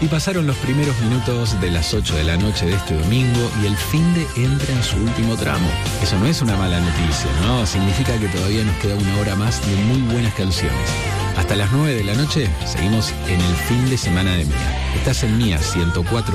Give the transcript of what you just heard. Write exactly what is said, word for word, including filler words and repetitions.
Y pasaron los primeros minutos de las ocho de la noche de este domingo y el finde entra en su último tramo. Eso no es una mala noticia, ¿no? Significa que todavía nos queda una hora más de muy buenas canciones. Hasta las nueve de la noche seguimos en el fin de semana de Mía. Estás en Mía ciento cuatro.